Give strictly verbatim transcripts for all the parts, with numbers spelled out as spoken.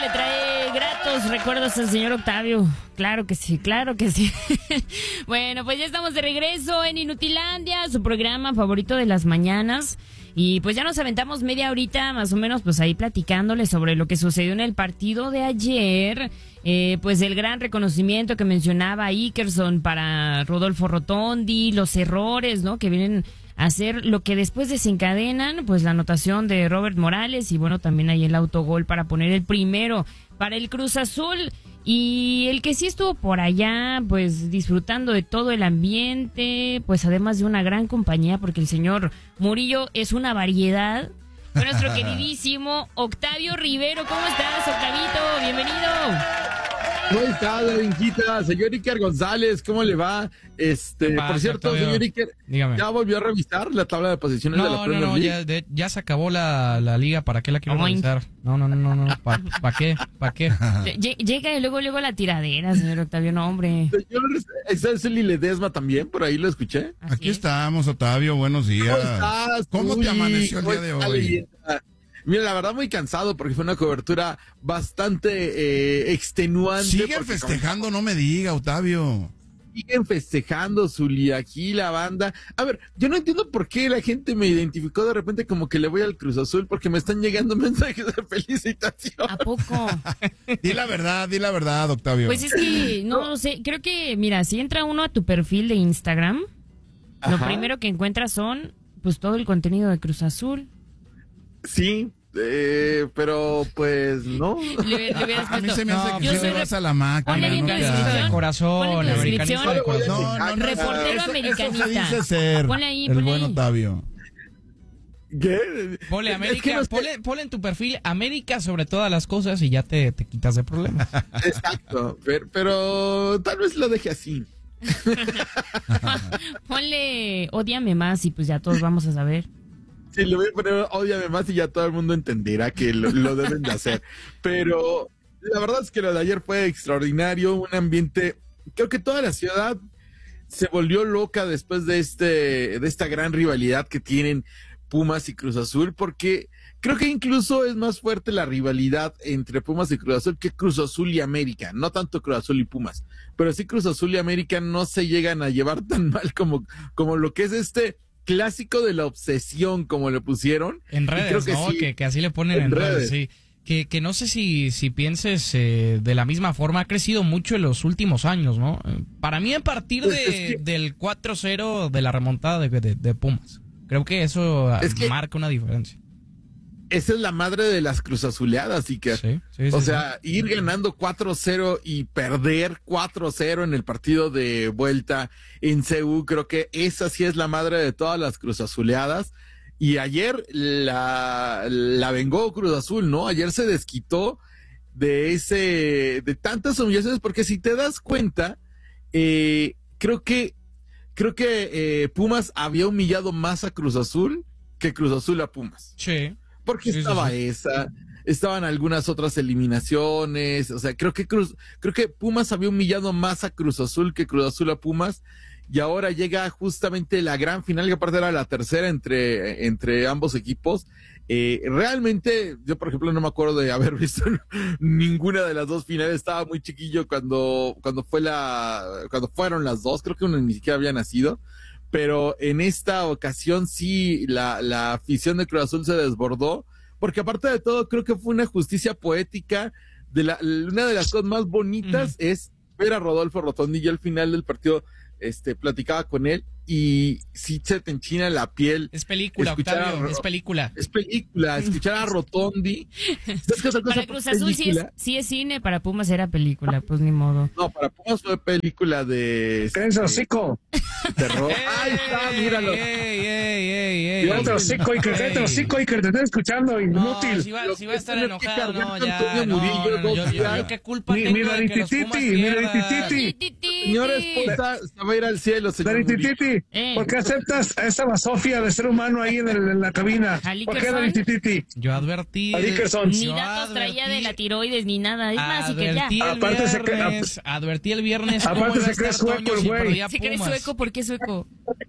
le trae gratos recuerdos al señor Octavio. Claro que sí, claro que sí. Bueno, pues ya estamos de regreso en Inutilandia, su programa favorito de las mañanas. Y pues ya nos aventamos media horita más o menos pues ahí platicándoles sobre lo que sucedió en el partido de ayer. Eh, pues el gran reconocimiento que mencionaba Ikerson para Rodolfo Rotondi, los errores, ¿no? Que vienen a hacer lo que después desencadenan, pues la anotación de Robert Morales y bueno, también ahí el autogol para poner el primero para el Cruz Azul. Y el que sí estuvo por allá, pues disfrutando de todo el ambiente, pues además de una gran compañía, porque el señor Murillo es una variedad. Fue nuestro queridísimo Octavio Rivero. ¿Cómo estás, Octavito? Bienvenido. ¿Cómo está, la Benjita? Señor Iker González, ¿cómo le va? Este, pasa, por cierto, Octavio? señor Iker, Dígame. ¿ya volvió a revisar la tabla de posiciones de la No, no, Premier no, League? ya, de- ya se acabó la, la liga, ¿para qué la quiero Oink. revisar? No, no, no, no, no, ¿para pa qué? ¿Para qué? Lle- Llega y luego, luego la tiradera, señor Octavio, no, hombre. Señor, ¿está ese Ledesma también? Por ahí lo escuché. Así Aquí es. estamos, Octavio, buenos días. ¿Cómo estás? ¿Cómo te Uy, amaneció el ¿cómo día de está, hoy? leyenda? Mira, la verdad muy cansado porque fue una cobertura bastante eh, extenuante. Siguen porque festejando, no me diga, Octavio. Siguen festejando, Zuli, aquí la banda. A ver, yo no entiendo por qué la gente me identificó de repente como que le voy al Cruz Azul, porque me están llegando mensajes de felicitación. ¿A poco? Di la verdad, di la verdad, Octavio. Pues es que, no sé, creo que, mira, si entra uno a tu perfil de Instagram, lo Ajá. primero que encuentras son, pues, todo el contenido de Cruz Azul. Sí, eh, pero pues no. Le, le hubieras A mí puesto, se me hace No, que yo sí soy le rep- vas a la máquina. Ponle ahí en tu nunca. descripción. de corazón, Ponle en tu americanista de descripción. corazón. No, no, no. Reportero eso, americanista. Eso se dice ser Ponle ahí, el ponle buen ahí. Octavio. ¿Qué? Ponle Es América, que no sé- ponle, ponle en tu perfil América sobre todas las cosas y ya te, te quitas de problemas. Exacto, pero, pero tal vez lo deje así. Ponle, ódiame más y pues ya todos vamos a saber. Sí, le voy a poner ódiame más y ya todo el mundo entenderá que lo, lo deben de hacer. Pero la verdad es que lo de ayer fue extraordinario, un ambiente, creo que toda la ciudad se volvió loca después de este, de esta gran rivalidad que tienen Pumas y Cruz Azul, porque creo que incluso es más fuerte la rivalidad entre Pumas y Cruz Azul que Cruz Azul y América, no tanto Cruz Azul y Pumas, pero sí Cruz Azul y América no se llegan a llevar tan mal como, como lo que es este clásico de la obsesión, como le pusieron. En Y creo redes, que ¿no? sí. Que, que así le ponen En en, redes, redes. sí. Que, que no sé si, si pienses eh, de la misma forma, ha crecido mucho en los últimos años, ¿no? Eh, Para mí a partir Pues de, es que- del cuatro cero de la remontada de, de, de Pumas. Creo que eso ah, Es que- marca una diferencia. Esa es la madre de las cruzazuleadas, y que Sí, sí, sí, o sí. sea, ir ganando cuatro cero y perder cuatro cero en el partido de vuelta en C U, creo que esa sí es la madre de todas las cruzazuleadas. Y ayer la, la vengó Cruz Azul, ¿no? Ayer se desquitó de ese, de tantas humillaciones, porque si te das cuenta, eh, creo que, creo que eh, Pumas había humillado más a Cruz Azul que Cruz Azul a Pumas. Sí. Porque Sí, sí, estaba sí. esa, estaban algunas otras eliminaciones, o sea, creo que Cruz, creo que Pumas había humillado más a Cruz Azul que Cruz Azul a Pumas, y ahora llega justamente la gran final, que aparte era la tercera entre, entre ambos equipos. Eh, realmente, yo por ejemplo no me acuerdo de haber visto ninguna de las dos finales, estaba muy chiquillo cuando, cuando fue la, cuando fueron las dos, creo que uno ni siquiera había nacido. Pero en esta ocasión sí la, la afición de Cruz Azul se desbordó, porque aparte de todo creo que fue una justicia poética. De la, una de las cosas más bonitas Ujú. es ver a Rodolfo Rotondi. Yo al final del partido este, platicaba con él y sí se te enchina la piel. Es película, Escuchar a Octavio, Ro- es película. Es película, escuchar a Rotondi. ¿Sabes qué otra cosa Para fue Cruz Azul sí es, película? sí es cine, para Pumas era película, pues ni modo. No, para Pumas fue película de, ¡Cállense el hocico! de terror. Ahí está, míralo. ¡Ey, ey, ey, ey, ey! ¡Cállate el hocico, Iker! ¡Cállate el hocico, Iker! ¡Te estoy escuchando, No, inútil! si va, Lo si va a que estar tiene que enojado, cargar no, Antonio ya, no, Murillo, no, no, yo, dos yo, días. yo qué culpa Mi- tengo mi de que los Daritititi, Pumas mi pierdan. Daritititi. Señor esposa, se va a ir al cielo, señor Murillo. Daritititi, Eh. ¿por qué aceptas a esa basofia de ser humano ahí en, el- en la cabina? ¿Al ¿Por qué Ikerson? Daritititi? Yo advertí. A Dickerson. Ni yo datos traía de la advertí- tiroides ni nada. Es más, y que ya. Advertí el Aparte se cree- viernes, advertí el viernes Aparte cómo iba se a estar cree sueco Toño el si güey. perdía Si crees Pumas. sueco, ¿por qué sueco?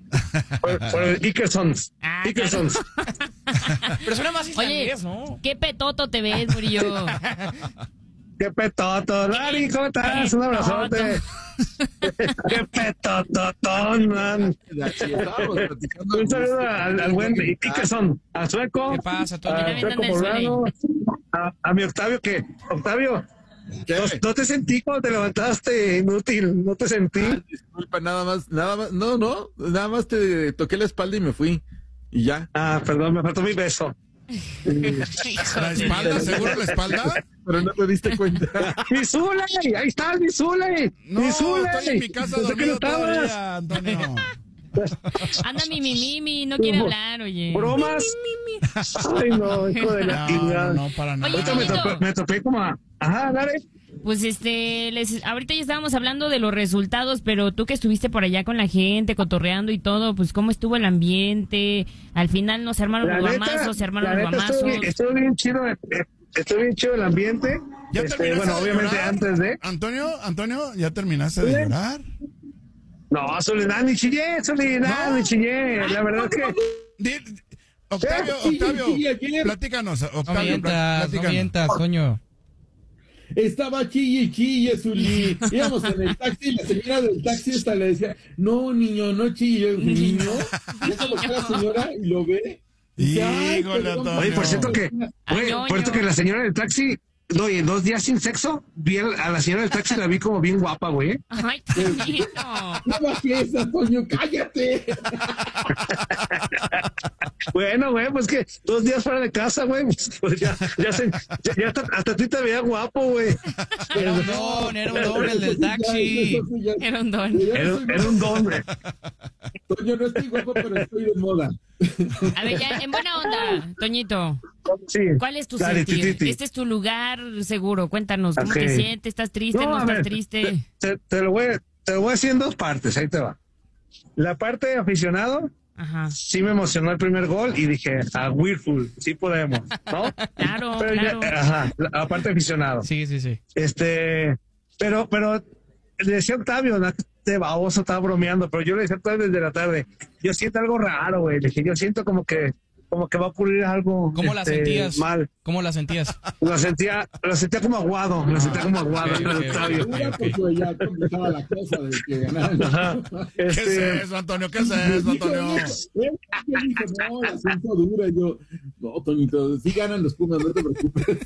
Por, por el Ikersons. Ah, Ikersons. Pero suena más Oye, islandés, ¿no? qué petoto te ves, Murillo. qué petoto. Lari, ¿cómo estás? Un abrazote. Qué petototón, man. Aquí estábamos platicando. Un saludo al, al buen Ickerson, a Sueco. ¿Qué pasa, Toño? A Sueco Poblano, a, a mi Octavio, que Octavio, no, no te sentí cuando te levantaste, inútil, no te sentí. Ah, disculpa, nada más, nada más, no, no, nada más te toqué la espalda y me fui. Y ya. Ah, perdón, me faltó mi beso. ¿La espalda? ¿Seguro la espalda? Pero no te diste cuenta. ¡Mi Zule! ¡Ahí está, mi Zule! No, ¡Mi Zule! estoy en mi casa Pensé que no dormido estabas. todavía, Antonio. Anda mi mi mi, mi, no quiere hablar, oye. ¿Bromas? Ay, no, hijo de la No, chingada. no, no, para nada. Oye, Ahorita me topé, me topé como a... Ajá, dale. Pues este, les, ahorita ya estábamos hablando de los resultados, pero tú que estuviste por allá con la gente, cotorreando y todo, pues cómo estuvo el ambiente. Al final no se armaron La los neta, guamazos, se armaron la los neta guamazos. estuvo bien, estuvo bien chido, eh, estuvo bien chido el ambiente. ¿Ya Este, terminaste bueno, de obviamente llorar? antes de... Antonio, Antonio, ¿ya terminaste de ¿Sí? llorar? No, Soledad, ni chillé, Soledad, No. ni chillé. La verdad es que... Di- Octavio, Sí, Octavio, sí, sí, ayer. platícanos, No Octavio, mientas, no platícanos. mientas, Toño. Estaba chille y chille, Zuli. Íbamos en el taxi y la señora del taxi hasta le decía, no, niño, no chille. Niño, ya se lo ve la señora y lo ve. Y dice, "Ay, Híjole, perdón, Antonio. Oye, por cierto que... Ay, Oye, no, por cierto yo- que la señora del taxi... No, y en dos días sin sexo, vi a a la señora del taxi, la vi como bien guapa, güey. Ay, Toñito. no bajes, Antonio, cállate. Bueno, güey, pues que dos días fuera de casa, güey, pues, pues ya, ya, se, ya, ya hasta, hasta a ti te veía guapo, güey. Era un don, era un don el del taxi. Eso sí, ya- Era un don. ya Era, soy era un don, güey. Toño, no estoy guapo, pero estoy de moda. A ver, ya, en buena onda, Toñito. Sí. ¿Cuál es tu Dale, sentir? tititi. Este es tu lugar seguro. Cuéntanos, ¿cómo Ok. te sientes? ¿Estás triste? ¿No, a estás ver, triste? Te, te lo voy, a- te lo voy a decir en dos partes, ahí te va. La parte de aficionado, Ajá. sí me emocionó el primer gol y dije, a Whirlpool, sí podemos, ¿no? Claro, Pero ya- claro. ajá, la, la parte de aficionado. Sí, sí, sí. Este, pero, pero, le decía a Octavio, ¿no? Este baboso estaba bromeando, pero yo le decía a Octavio desde la tarde, yo siento algo raro, güey, le dije, yo siento como que, como que va a ocurrir algo ¿Cómo la este, sentías? mal. ¿Cómo la sentías? Lo sentía, lo sentía como aguado, lo sentía como aguado, ok, ok, Octavio. ok. Segura, porque ya complicaba la cosa de que ganaran. Ajá. ¿Qué es Este, eso, Antonio? ¿Qué es eso, Antonio? Él dijo, no, la siento dura. Y yo, no, Toñito, sí ganan los Pumas, no te preocupes.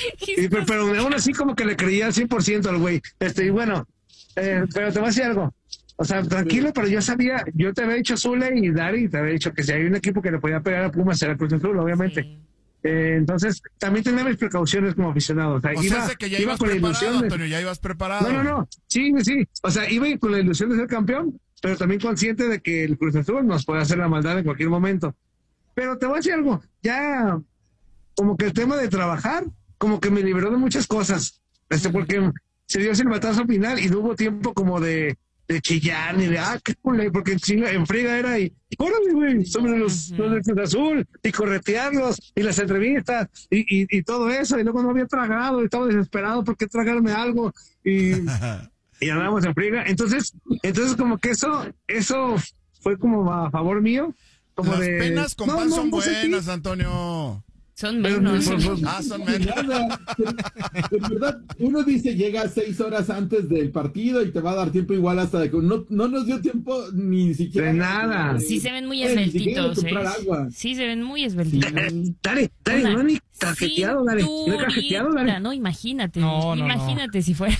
y- pero, pero aún así como que le creía al cien por ciento al güey. Este, y bueno, eh, pero te voy a decir algo. O sea, tranquilo, pero yo sabía, yo te había dicho Zule y Dari, te había dicho que si hay un equipo que le podía pegar a Pumas era Cruz Azul, obviamente. Sí. Eh, entonces, también tenía mis precauciones como aficionado. O sea, O iba, sea, sé que ya iba ibas con la preparado, ilusión de... Antonio, ya ibas preparado. No, no, no. Sí, sí. O sea, iba con la ilusión de ser campeón, pero también consciente de que el Cruz Azul nos puede hacer la maldad en cualquier momento. Pero te voy a decir algo, ya como que el tema de trabajar, como que me liberó de muchas cosas. Este, porque se dio el silbatazo final y no hubo tiempo como de, de chillar ni de, ah, qué culé, porque en, chinga- en friga era y, órale, güey, sobre los, los del Cruz Azul, y corretearlos, y las entrevistas, y, y, y todo eso, y luego no había tragado, y estaba desesperado porque tragarme algo, y, y andábamos en friga. Entonces, entonces como que eso, eso fue como a favor mío, como Las de... penas con no, pan no, son no sé qué. buenas, Antonio. Son Pero, menos. pues, pues, Ah, son Y menos. nada, de verdad, uno dice llega seis horas antes del partido y te va a dar tiempo igual hasta de que no, no nos dio tiempo ni siquiera De nada. Sí se ven muy Eh, ni siquiera de esbeltitos, ¿eh? comprar agua. Sí se ven muy esbeltitos. Dale, dale, Una no ni cajeteado, dale. No he cajeteado, cinturita, dale. No, imagínate. No, no, no. imagínate si fuera.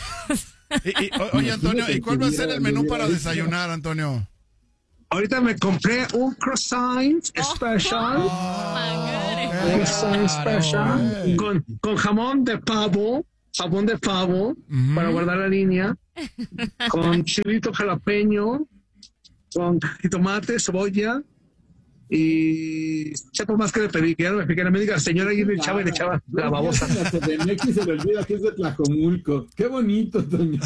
Y- y- o- oye, Antonio, ¿y cuál va a ser el menú para desayunar, Antonio? Ahorita me compré un croissant special. Oh, Un croissant Claro, special. güey. Con, con jamón de pavo. Jamón de pavo. Ujú. Para guardar la línea. Con chilito jalapeño. Con jitomate, cebolla. Y chapo más que le pedí, que ya no me expliqué. La médica, la señora ahí le echaba y le echaba la babosa. La C D M X se le olvida que es de Tlajomulco. Qué bonito, Toño.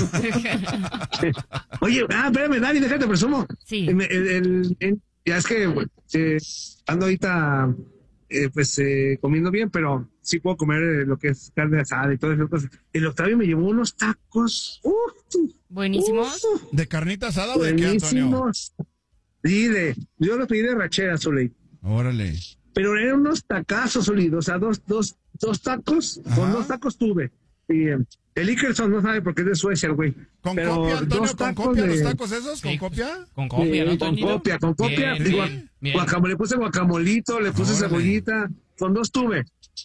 Oye, ah, espérame, Dani, déjate, presumo. Sí. El- el- el- el- ya es que bueno, eh, ando ahorita eh, pues eh, comiendo bien, pero sí puedo comer eh, lo que es carne asada y todas esas cosas. El Octavio me llevó unos tacos. ¡Uf! Buenísimos. uf, ¿De carnita asada o de qué, Antonio? buenísimos. Sí, de, yo los pedí de rachera, Zuley. Órale. Pero eran unos tacazos, Zuley. O sea, dos, dos, dos tacos, Ajá. con dos tacos tuve. Y eh, el Ikerson no sabe porque es de Suecia, güey. ¿Con Pero copia, Antonio? dos ¿Con tacos copia de- los tacos esos? ¿Con Sí, copia? Con copia, Sí, ¿no, Con Toñito? copia, con copia. Bien, Digo, bien, bien. guacam- le puse guacamolito, le puse Órale. cebollita, con dos tuve.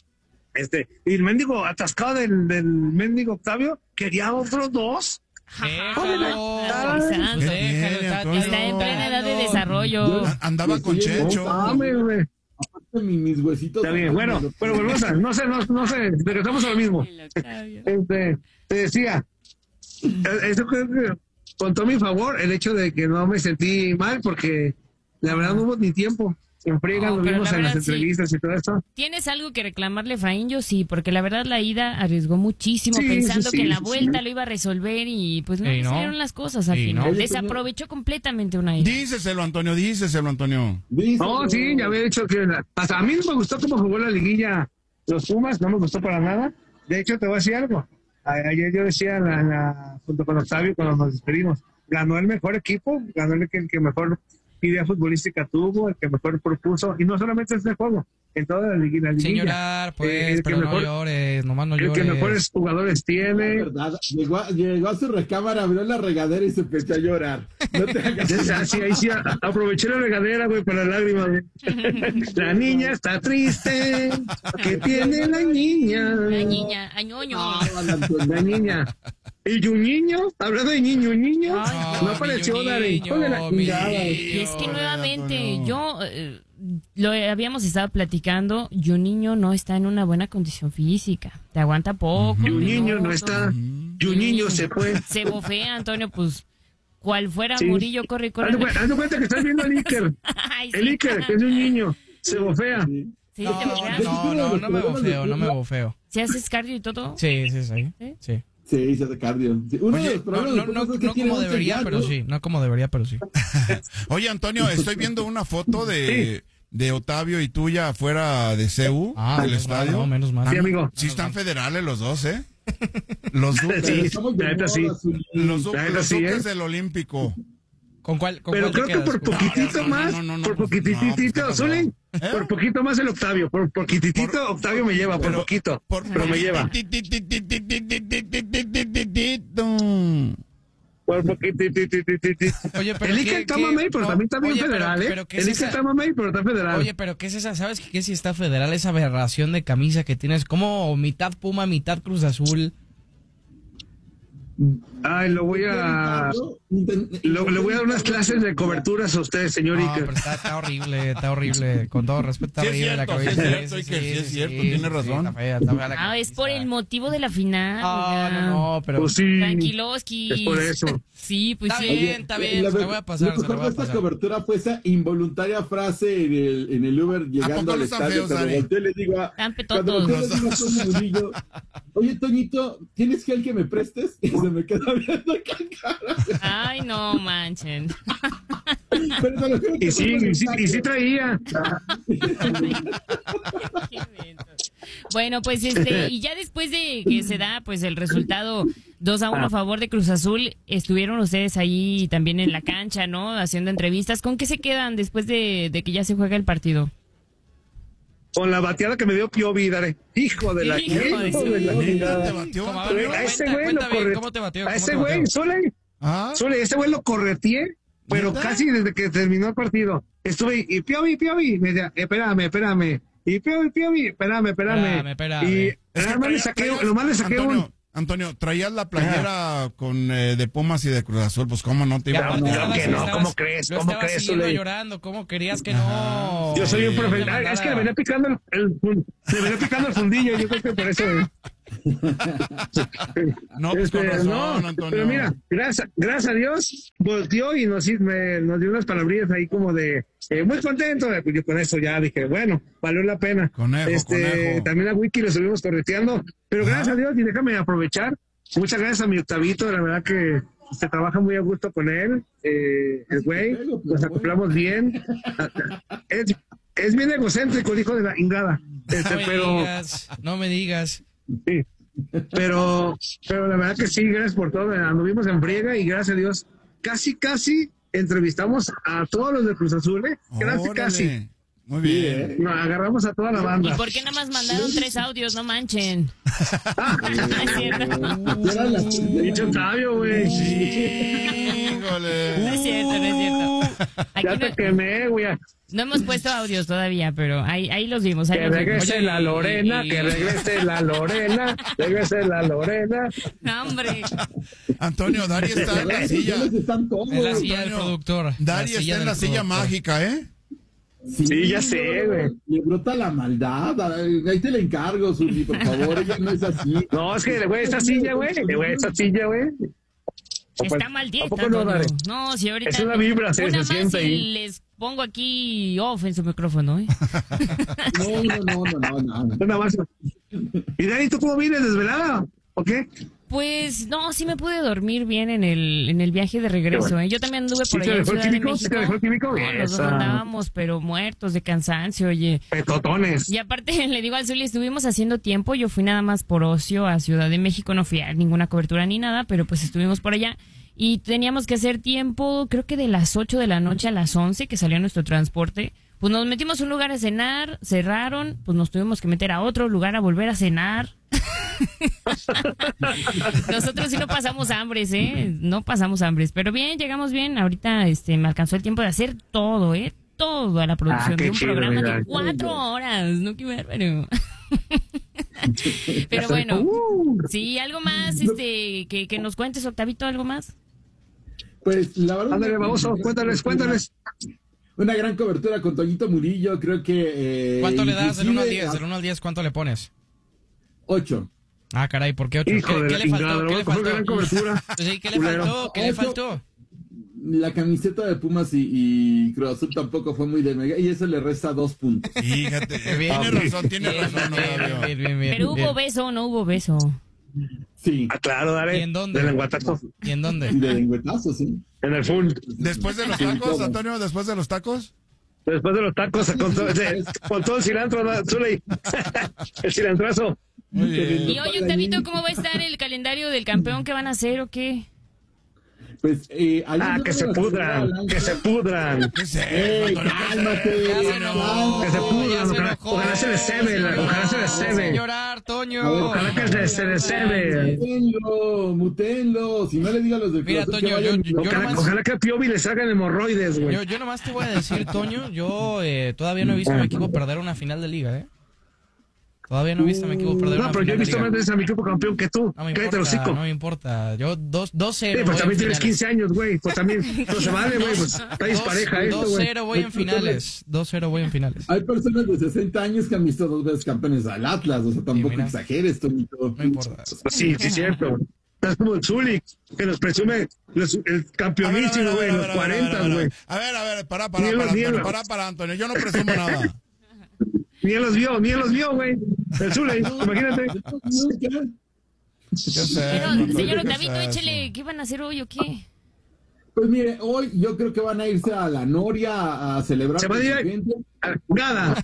Este, y el mendigo atascado del, del mendigo Octavio, quería otros dos. Déjalo, Ay, déjalo, ¿qué déjalo, tiene, está- Antonio? Está en plena edad de Déjalo. desarrollo. A- Andaba con Sí, sí, Checho. no, Mames, güey. Aparte, mi- mis huesitos. Está bien, bueno, pero volvemos a, no sé, no, no sé, regresamos a lo mismo. Este, te decía, eh, eso creo que contó a mi favor el hecho de que no me sentí mal porque la verdad no hubo ni tiempo. En friega No, nos pero vimos la en las verdad, sí. entrevistas y todo eso. ¿Tienes algo que reclamarle, Efraín? Yo sí, porque la verdad la ida arriesgó muchísimo Sí, pensando sí, sí, que en la sí, vuelta sí. lo iba a resolver y pues no Y le no. salieron las cosas al Y final. no. Desaprovechó completamente una ida. Díceselo, Antonio, díceselo, Antonio. No, sí, ya había dicho que hasta a mí no me gustó cómo jugó la liguilla los Pumas, no me gustó para nada. De hecho, te voy a decir algo. A- Ayer yo decía, la, la- junto con Octavio, cuando nos despedimos, ganó el mejor equipo, ganó el que, el que mejor idea futbolística tuvo, el que mejor propuso, y no solamente este juego, en toda la liguilla. La Sin liguilla. llorar, Eh, pues, el que pero no mejor- llores, nomás no El que llores. mejores jugadores tiene. ¿Verdad? Llegó, a, llegó a su recámara, abrió la regadera y se empezó a llorar. No te hagas. Ya, sí, ahí sí, a- aproveché la regadera, güey, para lágrimas, güey. La niña está triste, ¿qué tiene la niña? La niña, añoño. La niña. ¿Y un niño? Hablando de niño, un niño. Ay, No apareció, mi Dari. Hijo de la niño, mi chingada. niño. Y es que Ay, nuevamente, Antonio. yo eh, lo habíamos estado platicando, Juninho no está en una buena condición física. Te aguanta poco. Y un niño no minutos. está. Y un niño se fue. Se bofea, Antonio, pues, cual fuera Sí. Murillo, corre, corre. Haz de cu- haz de cuenta que estás viendo al Iker. Ay, sí. El Iker, que es un niño. Se bofea. Sí, No, te bofeas. no, no, no me bofeo, no me bofeo. Si haces cardio y todo. Sí, sí, sí. ¿Sí? Sí. Sí, se hace cardio. Sí, uno de Oye, los No, problemas no, de no, Pumas es que no tiene como once debería, ya, pero ¿no? sí. No como debería, pero sí. Oye, Antonio, estoy viendo una foto de, de Otavio y tuya afuera de C U, Ah, del menos mal, estadio. no, menos mal. Sí, amigo. Sí están federales los dos, ¿eh? Los duques, Sí, Estamos de la neta moda, sí. Zuli. los, du- La neta los sí, duques ¿eh? del Olímpico. ¿Con cuál, con Pero cuál te creo que quedas? por ¿Con cuál? poquitito no, más, no, no, no, por pues, no, pues, poquititito, ¿qué Zuli, pasó? ¿Eh? por poquito más el Octavio, por poquititito Octavio me lleva, por Pero- poquito, Por, pero me lleva, por poquititititititito. Oye, pero El ¿qué- Iker está qué- mamey, pero no, también está bien oye, pero- federal, ¿eh? pero ¿qué El es Iker esa- está mamey, pero está federal. Oye, pero ¿qué es esa? ¿Sabes qué si está federal? Esa aberración de camisa que tienes, como mitad Puma, mitad Cruz Azul. Ay, lo voy a... Lo- le voy a dar unas clases de coberturas a usted, señor No, Iker. pero está, está horrible, está horrible. Con todo respeto, está Sí es horrible la cierto, sí cabeza. es cierto, Iker, sí es cierto, tiene razón. está fea, está fea la Ah, es camisa. por el motivo de la final. Ah, oiga. no, no, pero... Pues sí, Tranquiloski. es por eso. Sí, pues Está sí. bien, está bien, se la voy a pasar, se la voy a esta pasar. cobertura fue esa involuntaria frase en el, en el Uber llegando poco al no están estadio. feos, Cuando Dani? volteé le digo a, Están cuando petotos. volteé le digo a Toño Murillo, oye, Toñito, ¿tienes gel que me prestes? Y se me queda viendo con cara. Ay, no manchen. Pero te lo juro que Y sí, fue y sí, y sí traía. Qué menso. Bueno, pues este, y ya después de que se da pues el resultado dos a uno a favor de Cruz Azul, estuvieron ustedes ahí también en la cancha, ¿no? Haciendo entrevistas. ¿Con qué se quedan después de, de que ya se juega el partido? Con la bateada que me dio Piovi, Dare. Hijo de la Hijo de hijo su- de la ¿Neta te chingada. batió? ¿Cómo? A ver, A ese cuenta, güey lo cuenta bien, corre- ¿cómo te batió? A ¿Cómo ese te güey, batió? Sole, ¿Ah? Sole, ese güey lo correteé, pero ¿Neta? casi desde que terminó el partido. Estuve, y Piovi, Piovi, me decía, espérame, espérame. Y Piovi, Piovi, espérame, espérame. Espérame, espérame. Y Es que nada más le traía- saqué, traías- lo más le saqué Antonio, un... Antonio, traías la playera con eh, de Pumas y de Cruz Azul, pues cómo no te iba Ya, a aparte claro batear? que no, estabas- ¿cómo crees? Lo ¿Cómo estabas crees, siguiendo Zule? llorando, ¿cómo querías que no? Yo soy un Sí, profesional. te Es que le mandara- venía picando el, el, fun- le venía picando el fundillo, yo creo que por eso. eh. No, pues con Este, razón, no, Antonio. pero mira, gracias, gracias a Dios, volteó y nos, me- nos dio unas palabrillas ahí como de eh, muy contento. eh, pues yo con eso ya dije, bueno, valió la pena. Conejo, este, conejo. También a Wiki lo estuvimos correteando, pero gracias a Dios, y déjame aprovechar. Muchas gracias a mi Octavito, la verdad que se trabaja muy a gusto con él, eh, el güey, nos acoplamos bien. Es, es bien egocéntrico el hijo de la ingada, este, No me pero... digas, no me digas. Sí. Pero, pero la verdad que sí, gracias por todo. Anduvimos en friega y gracias a Dios, casi, casi entrevistamos a todos los de Cruz Azul, ¿eh? Casi, Órale. casi. Muy bien. Nos agarramos a toda la ¿Y banda. por qué nada más mandaron tres audios? No manchen. No es cierto. Eran las tres de- Dicho Octavio, güey. Híjole. No es cierto, no es cierto. Aquí Ya te no, quemé, güey. no hemos puesto audios todavía, pero ahí, ahí los vimos. Ahí Que los vimos. regrese Oye, la y- Lorena, y- que regrese la Lorena, regrese la Lorena. No, hombre. Antonio, Dari está en la silla. Ustedes están todos. En la silla del Antonio, productor. Dari La silla está en del la silla productor. mágica, ¿eh? Sí, ya sé, güey. Le brota la maldad. Ahí te le encargo, Zuli, por favor. Ella no es así. No, es que, güey, esta silla, güey, güey, esta silla, güey. Está maldita, ¿A poco no, Antonio. Dari? No, si ahorita... Es una vibra, se- una se más siente y ahí. les pongo aquí off en su micrófono, ¿eh? No, no, no, no, no, no. Nada más. Y Dani, ¿tú cómo vienes? ¿Desvelada? ¿O qué? Pues no, sí me pude dormir bien en el, en el viaje de regreso, ¿eh? Yo también anduve ¿Sí por te allá en dejó el Ciudad de químico? ¿Sí te México. dejó el químico? No, los dos Esa. andábamos, pero muertos de cansancio, oye. Petotones. Y aparte, le digo al Zuli, estuvimos haciendo tiempo, yo fui nada más por ocio a Ciudad de México, no fui a ninguna cobertura ni nada, pero pues estuvimos por allá. Y teníamos que hacer tiempo, creo que de las ocho de la noche a las once, que salió nuestro transporte. Pues nos metimos a un lugar a cenar, cerraron, pues nos tuvimos que meter a otro lugar a volver a cenar. Nosotros sí no pasamos hambres, ¿eh? No pasamos hambres. Pero bien, llegamos bien. Ahorita este, me alcanzó el tiempo de hacer todo, ¿eh? Todo a la producción Ah, qué de un chido, programa mira. de cuatro horas. No, qué bárbaro. Pero bueno, Uh, sí, algo más, este, que, que nos cuentes, Octavito, algo más. Pues la verdad. ándale, baboso, cuéntales, cuéntales. Una gran cobertura con Toñito Murillo, creo que. Eh, ¿Cuánto le das del uno al inclusive diez? a- Del uno al diez, ¿cuánto le pones? ocho. Ah, caray, ¿por qué ocho? Hijo ¿Qué, de qué la le chingada, faltó? ¿Qué le fue gran faltó? cobertura. Pues sí, ¿qué le Culero. faltó? ¿Qué le Ocho. faltó? La camiseta de Pumas y, y Cruz Azul tampoco fue muy de mega, y eso le resta dos puntos. Fíjate, Bien. tiene razón, tiene Bien, razón, bien, Octavio. bien, bien, bien, Pero hubo bien. beso, no hubo beso. Sí. Ah, claro, dale. ¿Y en dónde? De lenguatazo. ¿Y en dónde? Y de lengüetazo, sí. En el full. Después de los tacos, Antonio, después de los tacos. Después de los tacos, con todo, de- con todo el cilantro, ¿no? Zuli. El cilantrazo. Muy bien. Y oye, Octavito, ¿cómo va a estar el calendario del campeón? ¿Qué van a hacer o qué? Pues, eh, ayer Ah, yo que me se la pudran, saludaba, que se pudran. ¿Qué es eso, ¡Ey, Antonio? ¿Qué es cálmate! Ya se eso? enojó. Que se pudran, ya se ojalá- enojó. ojalá se les cebe, la- ojalá se les Sin cebe. llorar, Toño. A ver, Ojalá que se, se les cebe. Mutenlo, mutenlo. Si no le digo a los del Mira, Cruz Azul que Toño, vayan- yo- yo- Ojalá, nomás- ojalá que a Piovi le salgan hemorroides, güey. Yo, yo nomás te voy a decir, Toño, yo eh, todavía no he visto a mi equipo perder una final de liga, ¿eh? Todavía no he visto a mi equipo perder No, una pero yo he final de visto más liga. veces a mi equipo campeón que tú. No me Cállate el importa, hocico. no me importa. Yo dos dos Sí, cero. pues también tienes quince años, güey. Pues también no se vale, güey. Pues está dispareja esto, dos güey. cero voy en finales. dos cero voy en finales. Hay personas de sesenta años que han visto dos veces campeones al Atlas, o sea, tampoco mira. exageres, Toñito. No importa. Pues sí, sí, cierto. Es como el Zulik, que nos presume los- el A ver, a ver, campeonísimo, a güey, ver, a los ver, a ver, a ver, cuarenta, a ver. güey. A ver, a ver, para, para, Nielo, para, Antonio, nielo. para, para, Antonio. Yo no presumo nada. Ni él los vio, ni él los vio, güey. El Zulik, imagínate. Yo sé. Pero, Antonio, señor ¿qué Octavito, es eso? échele, ¿qué van a hacer hoy o qué? Pues mire, hoy yo creo que van a irse a la Noria a, a celebrar Se va con a ir su a- gente. Nada.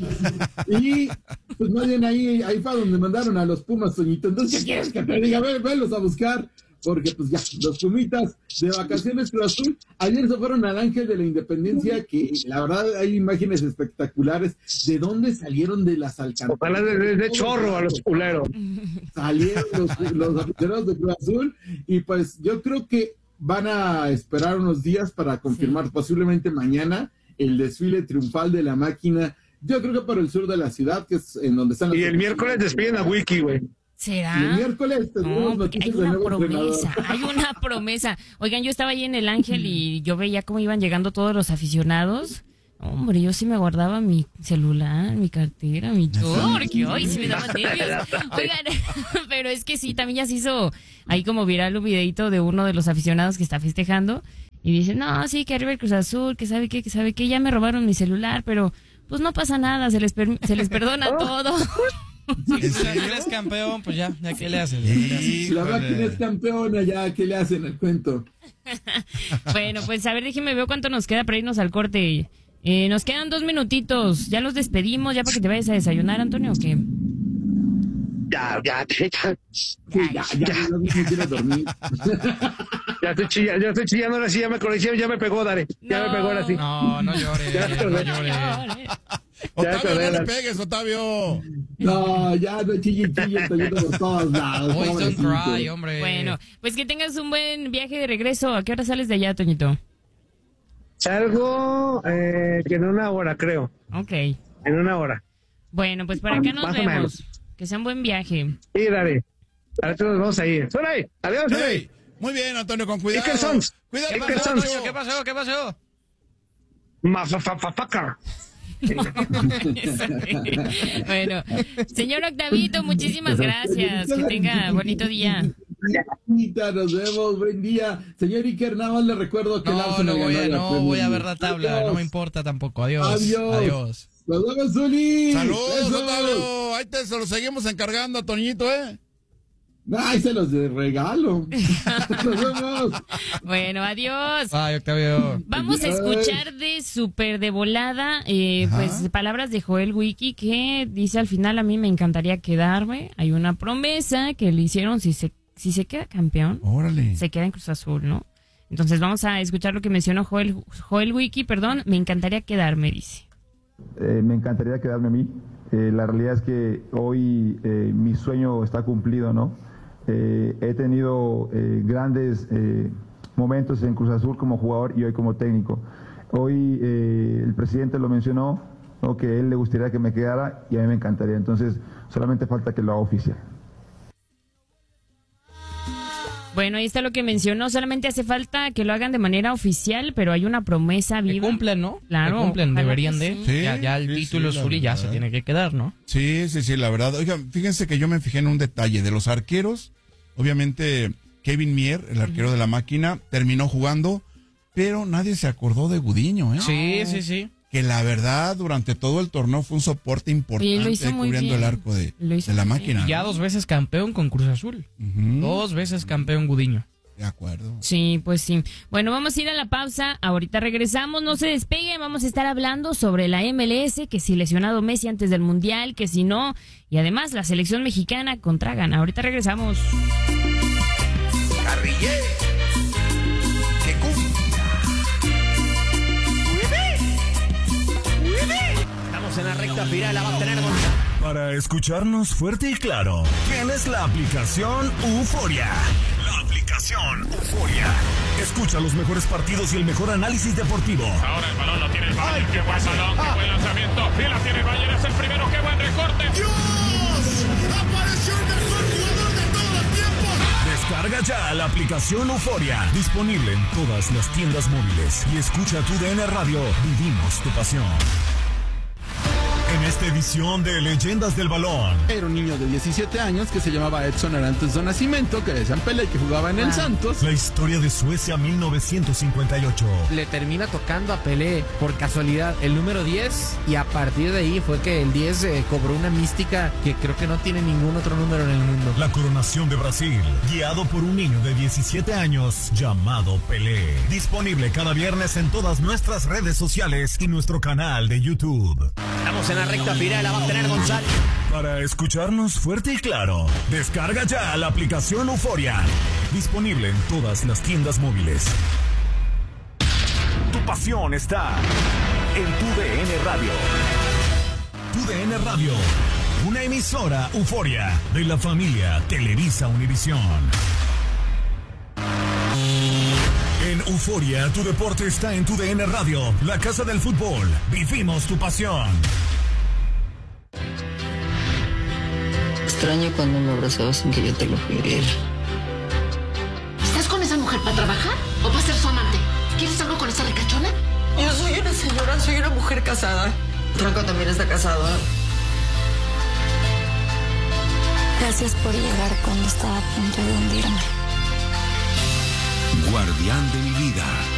Y pues más bien ahí, ahí fue donde mandaron a los Pumas, Toñito. Entonces, ¿qué quieres que te diga? Ve, velos a buscar. Porque pues ya, los Pumitas de vacaciones Cruz Azul, ayer se fueron al Ángel de la Independencia, que la verdad hay imágenes espectaculares. ¿De dónde salieron de las alcantarillas? Ojalá de, de- de chorro a los culeros. Salieron los, los aficionados de Cruz Azul y pues yo creo que van a esperar unos días para confirmar, posiblemente mañana, el desfile triunfal de la máquina. Yo creo que para el sur de la ciudad, que es en donde están las Y el miércoles despiden a Wiki, güey. ¿Será? Y el miércoles tendremos No, porque hay noticias del una nuevo entrenador. promesa, hay una promesa. Oigan, yo estaba ahí en el Ángel y yo veía cómo iban llegando todos los aficionados. Hombre, yo sí me guardaba mi celular, mi cartera, mi todo, porque hoy sí me daba nervios. Oigan, pero es que sí, también ya se hizo ahí como viral un videito de uno de los aficionados que está festejando y dice, no, sí, que arriba el Cruz Azul, que sabe qué, que sabe qué, ya me robaron mi celular, pero pues no pasa nada, se les, per- se les perdona todo. Si eres campeón, pues ya, ya qué le haces. ¿Ya qué le haces? La máquina es campeona, ya, ¿qué le hacen al cuento? Bueno, pues a ver, déjeme ver cuánto nos queda para irnos al corte. Eh, nos quedan dos minutitos. Ya los despedimos, ya para que te vayas a desayunar, Antonio, ¿o qué? Ya, ya, ya. Sí, ya, ya, ya, no quiero dormir. Ya estoy chillando, ya estoy chillando ahora sí, ya me acordé, ya me pegó, Dare. Ya me pegó ahora sí. No, no llores, Ya, no no llores. Señores. Otavio, no le Contreras. pegues, Otavio. No, ya no chille, chille, Toñito por todos lados. Boys don't pobrecito. cry, hombre. Bueno, pues que tengas un buen viaje de regreso. ¿A qué hora sales de allá, Toñito? Salgo eh, que en una hora, creo. Ok. En una hora. Bueno, pues para acá nos Más o vemos. menos. Que sea un buen viaje. Sí, dale. Ahorita nos vamos ahí. ¡Suena ahí! ¡Adiós, suena ahí! Hey, muy bien, Antonio, con cuidado. Iker Sons. Cuidado, Iker Antonio. Sons. ¿Qué pasó? ¿Qué pasó? Mafafafafaca. Bueno, señor Octavito, muchísimas gracias. Que tenga bonito día. Anita, nos vemos, buen día. Señor Iker, nada más le recuerdo que el No, Arsenal no voy, ganó a, la no Premier voy a ver League. la tabla, Adiós. no me importa tampoco. Adiós. Adiós. Adiós. Nos vemos, Zuli. Saludos, Besos. Otavio. Ahí te se lo seguimos encargando a Toñito, ¿eh? Ay, se los de regalo. Nos vemos. Bueno, adiós. Bye, Octavio. Vamos a escuchar de súper de volada, eh, Ajá. pues palabras de Joel Wiki, que dice al final: a mí me encantaría quedarme. Hay una promesa que le hicieron, si se, si se queda campeón, Órale. se queda en Cruz Azul, ¿no? Entonces vamos a escuchar lo que mencionó Joel, Joel Wiki, perdón, me encantaría quedarme, dice. Eh, me encantaría quedarme a mí. Eh, la realidad es que hoy eh, mi sueño está cumplido, ¿no? Eh, he tenido eh, grandes eh, momentos en Cruz Azul como jugador y hoy como técnico. Hoy eh, el presidente lo mencionó, ¿no? Que a él le gustaría que me quedara y a mí me encantaría. Entonces solamente falta que lo haga oficial. Bueno, ahí está lo que mencionó. Solamente hace falta que lo hagan de manera oficial, pero hay una promesa Que viva. cumplen, ¿no? Claro, Que cumplen, ojalá deberían que de. sí. Sí, ya, ya el sí, título sí, la Zuli ya verdad. se tiene que quedar, ¿no? Sí, sí, sí, la verdad. Oigan, fíjense que yo me fijé en un detalle de los arqueros. Obviamente, Kevin Mier, el arquero de la máquina, terminó jugando, pero nadie se acordó de Gudiño, ¿eh? Sí, sí, sí. Que la verdad, durante todo el torneo fue un soporte importante Sí, lo hizo muy cubriendo bien. el arco de, Lo hizo de la muy máquina. Ya dos veces campeón con Cruz Azul. Ujú. Dos veces campeón Gudiño. De acuerdo. Sí, pues sí. Bueno, vamos a ir a la pausa. Ahorita regresamos. No se despeguen. Vamos a estar hablando sobre la M L S, que si lesionado Messi antes del Mundial, que si no. Y además la selección mexicana contra Ghana. Ahorita regresamos. Carrillé, que cumbia. Estamos en la recta final, la va a tener Gonzalo. Para escucharnos fuerte y claro, tienes la aplicación Euforia. La aplicación Euforia. Escucha los mejores partidos y el mejor análisis deportivo. Ahora el balón lo tiene el Bayern. Qué buen balón, qué buen lanzamiento. Y la tiene el Bayern, es el primero. Qué buen recorte. ¡Dios! ¡Apareció el mejor jugador de todos los tiempos! Descarga ya la aplicación Euforia. Disponible en todas las tiendas móviles. Y escucha tu D N Radio. Vivimos tu pasión. En esta edición de Leyendas del Balón. Era un niño de diecisiete años que se llamaba Edson Arantes do Nascimento, que le decían Pelé, que jugaba en el Santos. La historia de Suecia mil novecientos cincuenta y ocho. Le termina tocando a Pelé por casualidad el número diez y a partir de ahí fue que el diez eh, cobró una mística que creo que no tiene ningún otro número en el mundo. La coronación de Brasil, guiado por un niño de diecisiete años llamado Pelé. Disponible cada viernes en todas nuestras redes sociales y nuestro canal de YouTube. Estamos en la recta final, la va a tener Gonzalo. Para escucharnos fuerte y claro, descarga ya la aplicación Euforia. Disponible en todas las tiendas móviles. Tu pasión está en tu D N Radio. Tu D N Radio, una emisora Euforia de la familia Televisa Univisión. En Euforia, tu deporte está en tu D N Radio, la casa del fútbol. Vivimos tu pasión. Extraño cuando me abrazabas sin que yo te lo pidiera. ¿Estás con esa mujer para trabajar o para ser su amante? ¿Quieres algo con esa ricachona? Yo soy una señora, soy una mujer casada. Franco también está casado. Gracias por llegar cuando estaba a punto de hundirme. Guardián de mi vida.